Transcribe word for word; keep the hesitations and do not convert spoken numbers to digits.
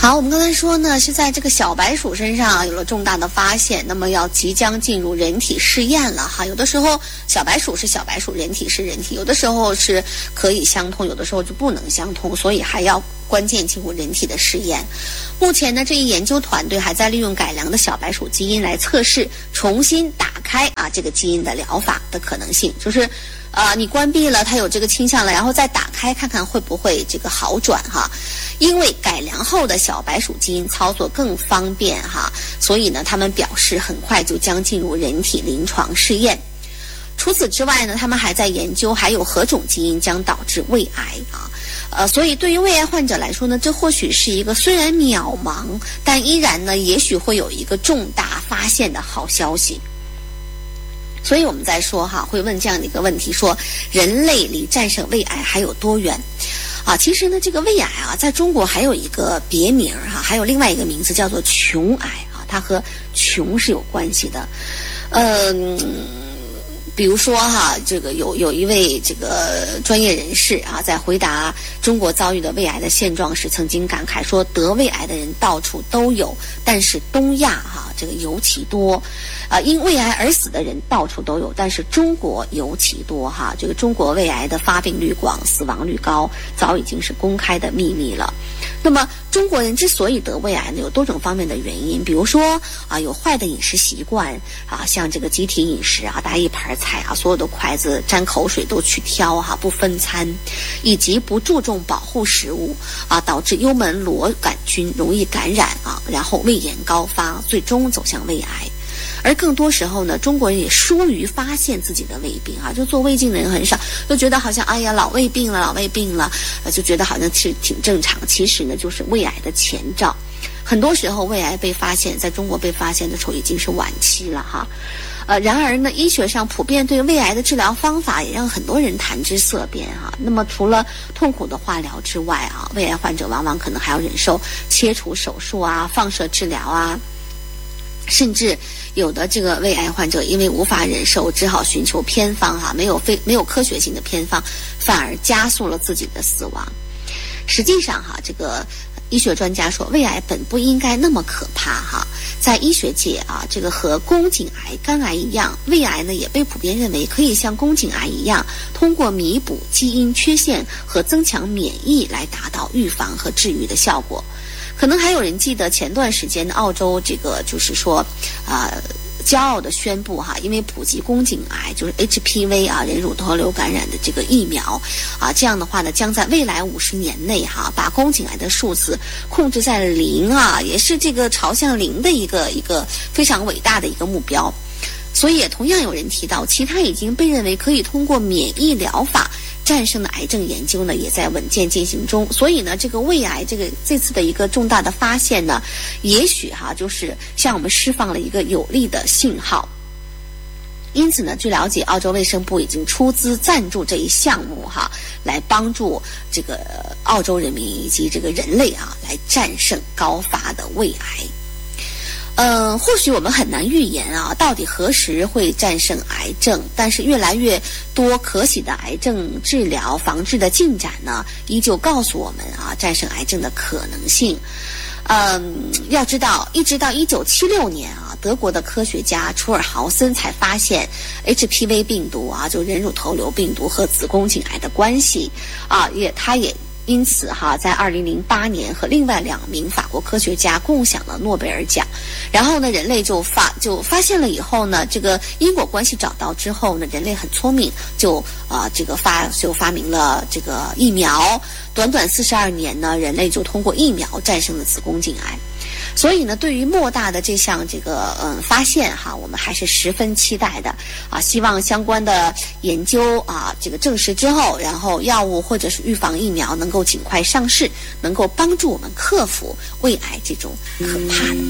好，我们刚才说呢，是在这个小白鼠身上有了重大的发现，那么要即将进入人体试验了哈。有的时候小白鼠是小白鼠，人体是人体，有的时候是可以相通，有的时候就不能相通，所以还要关键进入人体的试验。目前呢，这一研究团队还在利用改良的小白鼠基因来测试重新打开啊这个基因的疗法的可能性，就是呃，你关闭了，它有这个倾向了，然后再打开看看会不会这个好转哈。因为改良后的小白鼠基因操作更方便哈，所以呢，他们表示很快就将进入人体临床试验。除此之外呢，他们还在研究还有何种基因将导致胃癌啊。呃，所以对于胃癌患者来说呢，这或许是一个虽然渺茫，但依然呢，也许会有一个重大发现的好消息。所以我们在说哈，会问这样的一个问题，说人类离战胜胃癌还有多远？啊，其实呢，这个胃癌啊，在中国还有一个别名哈、啊，还有另外一个名字叫做穷癌啊，它和穷是有关系的。嗯、呃，比如说哈，这个有有一位这个专业人士啊，在回答中国遭遇的胃癌的现状时，曾经感慨说，得胃癌的人到处都有，但是东亚哈、啊、这个尤其多。啊，因胃癌而死的人到处都有，但是中国尤其多哈。这个中国胃癌的发病率广，死亡率高，早已经是公开的秘密了。那么中国人之所以得胃癌呢，有多种方面的原因，比如说啊，有坏的饮食习惯啊，像这个集体饮食啊，大家一盘菜啊，所有的筷子沾口水都去挑哈、啊，不分餐，以及不注重保护食物啊，导致幽门螺杆菌容易感染啊，然后胃炎高发，最终走向胃癌。而更多时候呢，中国人也疏于发现自己的胃病啊，就做胃镜的人很少，就觉得好像哎呀老胃病了，老胃病了，就觉得好像是挺正常。其实呢，就是胃癌的前兆。很多时候胃癌被发现，在中国被发现的时候已经是晚期了哈。呃，然而呢，医学上普遍对胃癌的治疗方法也让很多人谈之色变哈。那么除了痛苦的化疗之外啊，胃癌患者往往可能还要忍受切除手术啊、放射治疗啊。甚至有的这个胃癌患者因为无法忍受，只好寻求偏方哈，没有非没有科学性的偏方，反而加速了自己的死亡。实际上哈，这个医学专家说，胃癌本不应该那么可怕哈。在医学界啊，这个和宫颈癌、肝癌一样，胃癌呢也被普遍认为可以像宫颈癌一样，通过弥补基因缺陷和增强免疫来达到预防和治愈的效果。可能还有人记得前段时间的澳洲这个就是说啊、呃、骄傲的宣布哈，因为普及宫颈癌就是 H P V 啊人乳头瘤感染的这个疫苗啊，这样的话呢，将在未来五十年内哈把宫颈癌的数字控制在零啊，也是这个朝向零的一个一个非常伟大的一个目标。所以也同样有人提到，其他已经被认为可以通过免疫疗法战胜的癌症研究呢，也在稳健进行中。所以呢，这个胃癌这个这次的一个重大的发现呢，也许哈就是向我们释放了一个有力的信号。因此呢，据了解，澳洲卫生部已经出资赞助这一项目哈，来帮助这个澳洲人民以及这个人类啊，来战胜高发的胃癌。嗯，或许我们很难预言啊，到底何时会战胜癌症？但是越来越多可喜的癌症治疗防治的进展呢，依旧告诉我们啊，战胜癌症的可能性。嗯，要知道，一直到一九七六年啊，德国的科学家楚尔豪森才发现 H P V 病毒啊，就人乳头瘤病毒和子宫颈癌的关系啊，也他也。因此哈，在二零零八年和另外两名法国科学家共享了诺贝尔奖。然后呢，人类就发就发现了以后呢，这个因果关系找到之后呢，人类很聪明，就啊、呃、这个发就发明了这个疫苗。短短四十二年呢，人类就通过疫苗战胜了子宫颈癌。所以呢，对于莫大的这项这个嗯发现哈，我们还是十分期待的啊！希望相关的研究啊，这个证实之后，然后药物或者是预防疫苗能够尽快上市，能够帮助我们克服胃癌这种可怕的